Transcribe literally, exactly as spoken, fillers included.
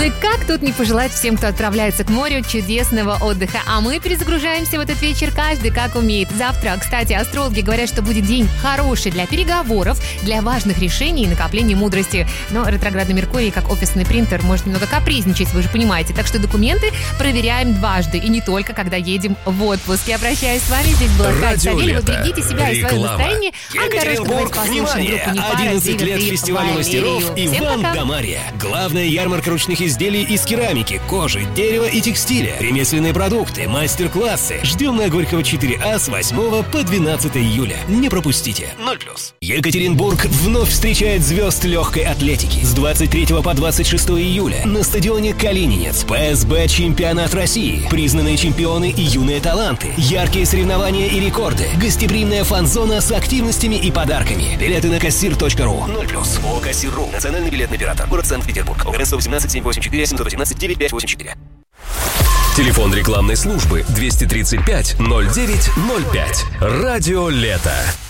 и как тут не пожелать всем, кто отправляется к морю, чудесного отдыха. А мы перезагружаемся в этот вечер каждый как умеет. Завтра, кстати, астрологи говорят, что будет день хороший для переговоров, для важных решений и накопления мудрости. Но ретроградный Меркурий, как офисный принтер, может немного капризничать, вы же понимаете. Так что документы проверяем дважды. И не только, когда едем в отпуск. Я прощаюсь с вами. Здесь была Катя Савельева. Берегите себя и свое настроение. Екатеринбург, внимание! одиннадцать лет фестиваля мастеров Иван да Марья. Главная ярмарка ручных изделий из керамики, кожи, дерева и текстиля. Ремесленные продукты, мастер-классы. Ждем на Горького четыре А с восьмого по двенадцатое июля. Не пропустите. ноль плюс. Екатеринбург вновь встречает звезд легкой атлетики. С двадцать третьего по двадцать шестое июля на стадионе Калининец. ПСБ Чемпионат России. Признанные чемпионы и юные таланты. Яркие соревнования и рекорды. Гостеприимная фан-зона с активностями и подарками. Билеты на кассир точка ру. ноль плюс. ООО «Кассир.ру». Национальный билетный оператор. Город Санкт-Петербург. ОГРН сто восемнадцать семь восемь четыре семь восемнадцать девять пять восемь четыре. Телефон рекламной службы двести тридцать пять ноль девять ноль пять. Радио Лето.